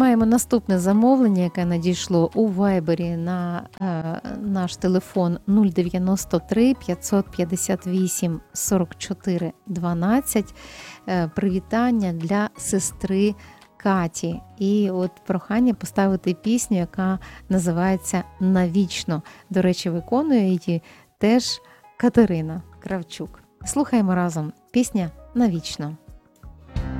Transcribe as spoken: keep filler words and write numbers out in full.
Маємо наступне замовлення, яке надійшло у Вайбері на е, наш телефон нуль дев'яносто три п'ятсот п'ятдесят вісім сорок чотири дванадцять. Е, привітання для сестри Каті. І от прохання поставити пісню, яка називається «Навічно». До речі, виконує її теж Катерина Кравчук. Слухаємо разом. Пісня «Навічно».